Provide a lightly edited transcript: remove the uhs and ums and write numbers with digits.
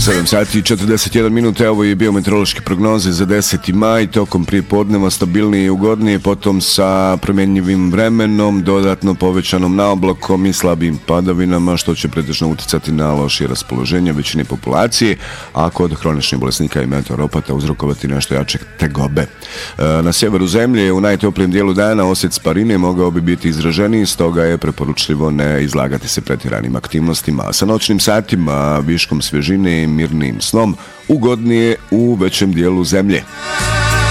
7 sati i 41 minuta, ovo je bio meteorološke prognoze za 10. maj, tokom prijepodneva stabilnije i ugodnije, potom sa promjenjivim vremenom, dodatno povećanom naoblakom i slabim padavinama, što će pretežno uticati na lošije raspoloženje većine populacije, a kod hroničnih bolesnika i meteoropata uzrokovati nešto jače tegobe. Na sjeveru zemlje u najtoplijem dijelu dana osjet sparine mogao bi biti izraženiji, stoga je preporučljivo ne izlagati se pretjeranim aktivnostima. Sa noćnim satima, viškom svježine i mirnim snom, ugodnije u većem dijelu zemlje.